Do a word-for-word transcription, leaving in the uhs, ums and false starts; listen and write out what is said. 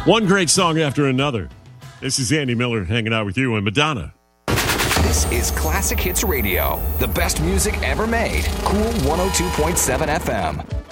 One great song after another. This is Andy Miller hanging out with you and Madonna. This is Classic Hits Radio, the best music ever made. Cool one oh two point seven F M.